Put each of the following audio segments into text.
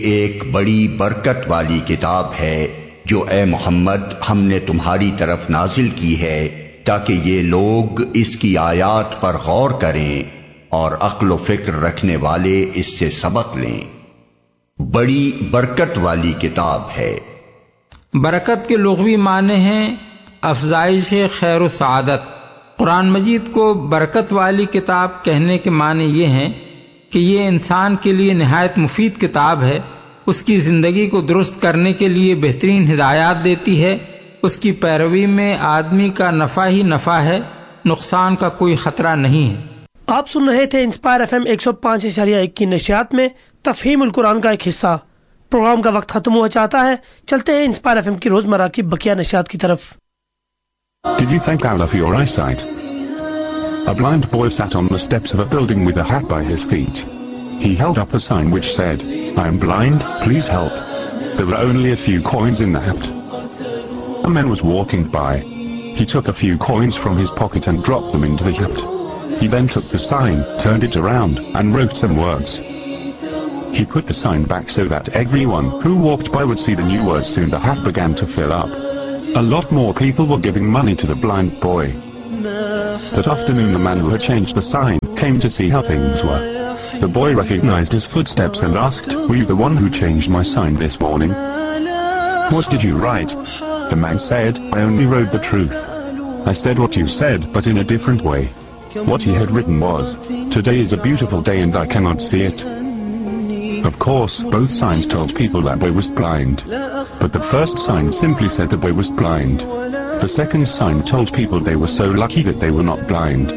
एक बड़ी बरकत वाली किताब है जो ए मोहम्मद हमने तुम्हारी तरफ नाजिल की है ताकि ये लोग इसकी आयात पर गौर करें और अक्ल व फिक्र रखने वाले इससे सबक लें। बड़ी बरकत वाली किताब है। बरकत के लुग़वी माने हैं अफजाइश खैर व सआदत। कुरान मजीद को बरकत वाली किताब कहने के माने ये हैं कि ये इंसान के लिए निहायत मुफीद किताब है, उसकी ज़िंदगी को दुरुस्त करने के लिए बेहतरीन हिदायत देती है, उसकी पैरवी में आदमी का नफ़ा ही नफ़ा है, नुकसान का कोई ख़तरा नहीं है। आप सुन रहे थे इंस्पायर FM 105.1 की नशियात में तफहीमुल कुरान का एक हिस्सा। प्रोग्राम का वक्त खत्म हुआ चाहता है, चलते हैं इंस्पायर FM की रोजमर्रा की बकिया नशियात की तरफ। Did you thank Allah for your eyesight? A blind boy sat on the steps of a building with a hat by his feet. He held up a sign which said, "I am blind, please help." There were only a few coins in the hat. A man was walking by. He took a few coins from his pocket and dropped them into the hat. He then took the sign, turned it around, and wrote some words. He put the sign back so that everyone who walked by would see the new words. Soon the hat began to fill up. A lot more people were giving money to the blind boy. That afternoon the man who had changed the sign came to see how things were. The boy recognized his footsteps and asked, "Were you the one who changed my sign this morning?" "What did you write?" The man said, "I only wrote the truth. I said what you said, but in a different way." What he had written was, "Today is a beautiful day and I cannot see it." Of course, both signs told people that boy was blind. But the first sign simply said the boy was blind. The second sign told people they were so lucky that they were not blind.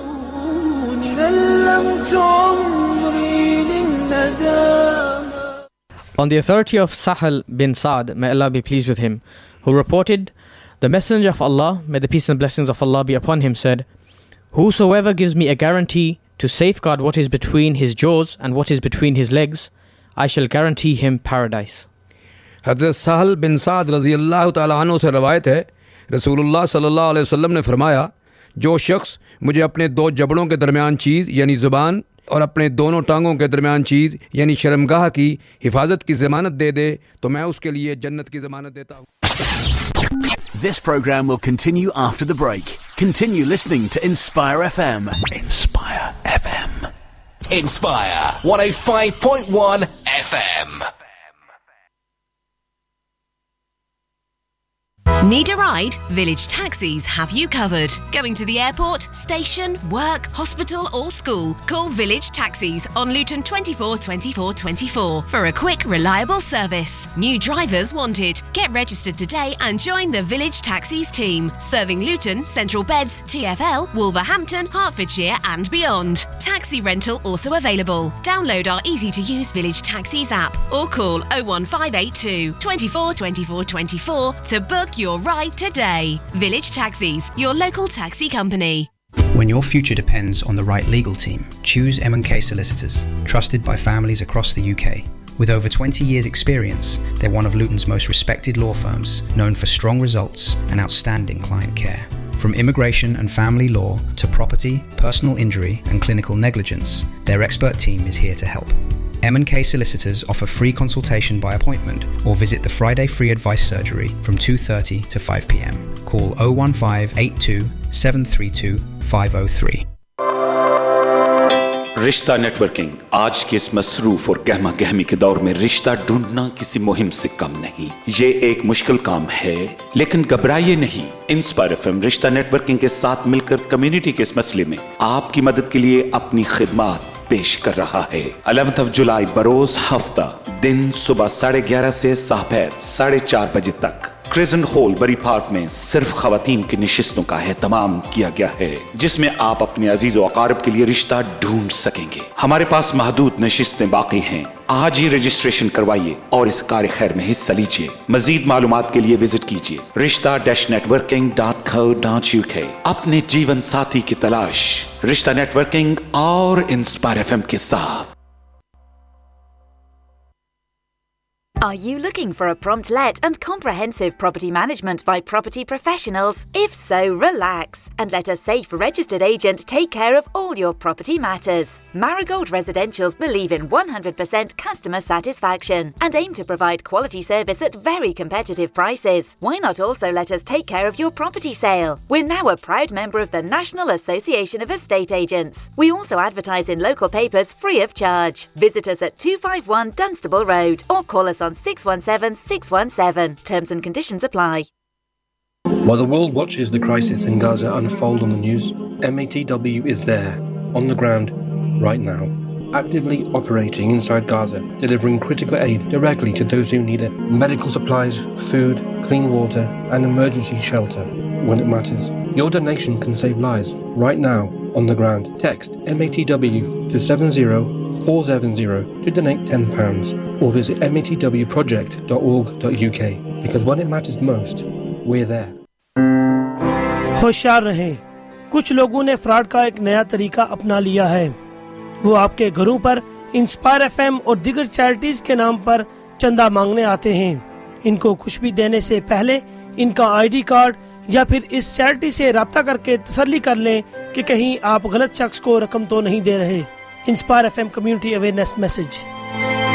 On the authority of Sahal bin Sa'd, may Allah be pleased with him, who reported, "The Messenger of Allah, may the peace and blessings of Allah be upon him, said, Whosoever gives me a guarantee to safeguard what is between his jaws and what is between his legs, I shall guarantee him paradise." हज़रत सहल बिन साद रज़ी अल्लाह तआला अन्हु से रवायत है, रसूलुल्लाह सल्लल्लाहु अलैहि वसल्लम ने फरमाया, जो शख्स मुझे अपने दो जबड़ों के दरमियान चीज़ यानी ज़ुबान और अपने दोनों टांगों के दरमियान चीज़ यानी शर्मगाह की हिफाजत की ज़मानत दे दे तो मैं उसके लिए जन्नत की ज़मानत देता हूँ। This program will continue after the break. Continue listening to Inspire FM. Inspire FM. Inspire 105.1 FM. Need a ride? Village Taxis have you covered. Going to the airport, station, work, hospital or school? Call Village Taxis on Luton 24 24 24 for a quick, reliable service. New drivers wanted. Get registered today and join the Village Taxis team. Serving Luton, Central Beds, TfL, Wolverhampton, Hertfordshire and beyond. Taxi rental also available. Download our easy-to-use Village Taxis app or call 01582 24 24 24 to book your ride today. Village Taxis, your local taxi company. When your future depends on the right legal team, choose M&K Solicitors, trusted by families across the UK. With over 20 years' experience, they're one of Luton's most respected law firms, known for strong results and outstanding client care. From immigration and family law to property, personal injury and clinical negligence, their expert team is here to help. M&K Solicitors offer free consultation by appointment or visit the Friday Free Advice Surgery from 2:30 to 5 p.m. Call 01582 732 503. रिश्ता networking आज के इस मसरूफ और गहमा गहमी के दौर में रिश्ता ढूंढना किसी मुहिम से कम नहीं। ये एक मुश्किल काम है, लेकिन घबराइए नहीं। इंस्पायर एफएम रिश्ता नेटवर्किंग के साथ मिलकर कम्युनिटी के इस मसले में आपकी मदद के लिए अपनी खिदमत पेश कर रहा है। 11 जुलाई बरोज हफ्ता दिन सुबह 11:30 से दोपहर 4:30 बजे तक क्रिजन हॉल बरी पार्क में सिर्फ खवातीन की नशिस्तों का एहतमाम किया गया है, जिसमें आप अपने अजीज व अकारिब के लिए रिश्ता ढूंढ सकेंगे। हमारे पास महदूद नशिस्तें बाकी हैं। आज ही रजिस्ट्रेशन करवाइए और इस कार्य खैर में हिस्सा लीजिए। मजीद मालूमात के लिए विजिट कीजिए rishta-networking.co.uk। अपने जीवन साथी की तलाश रिश्ता नेटवर्किंग और इंस्पायर एफएम के साथ। Are you looking for a prompt let and comprehensive property management by property professionals? If so, relax and let a safe registered agent take care of all your property matters. Marigold Residentials believe in 100% customer satisfaction and aim to provide quality service at very competitive prices. Why not also let us take care of your property sale? We're now a proud member of the National Association of Estate Agents. We also advertise in local papers free of charge. Visit us at 251 Dunstable Road or call us on 617-617. Terms and conditions apply. While the world watches the crisis in Gaza unfold on the news, MATW is there, on the ground, right now, actively operating inside Gaza, delivering critical aid directly to those who need it. Medical supplies, food, clean water, and emergency shelter when it matters. Your donation can save lives right now, on the ground. Text MATW to 70470 to donate £10 or visit matwproject.org.uk because when it matters most, we're there. होशियार रहें, कुछ लोगों ने fraud का एक नया तरीका अपना लिया है। वो आपके घरों पर इंस्पायर एफएम और दीगर चैरिटीज के नाम पर चंदा मांगने आते हैं। इनको कुछ भी देने से पहले इनका आईडी कार्ड या फिर इस चैरिटी से राब्ता करके तसल्ली कर लें कि कहीं आप गलत शख्स को रकम तो नहीं दे रहे। Inspire FM community awareness message.